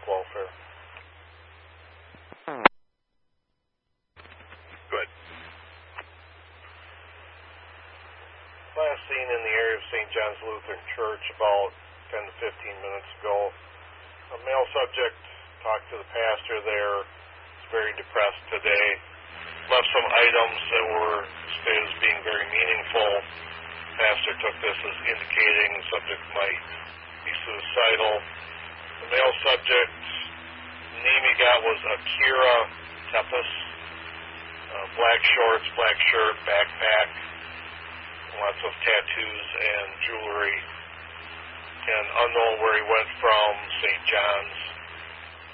welfare. Good. Last seen in the area of St. John's Lutheran Church about 10 to 15 minutes ago. A male subject talked to the pastor there. He's very depressed today. Left some items that were stated as being very meaningful. The pastor took this as indicating the subject might be suicidal. The male subject's name he got was Akira Tepes. Black shorts, black shirt, backpack, lots of tattoos and jewelry. And unknown where he went from, St. John's.